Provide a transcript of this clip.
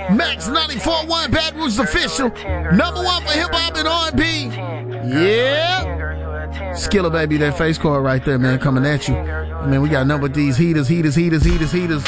Max 94.1 Baton Rouge official. Number one for hip-hop and R&B. Yeah. Skilla, baby, that face card right there, man, coming at you. I mean, we got a number of these heaters.